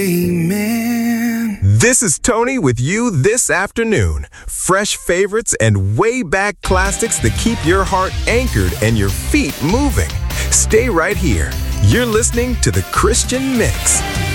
Amen. This is Tony with you this afternoon. Fresh favorites and way back classics that keep your heart anchored and your feet moving. Stay right here. You're listening to The Christian Mix.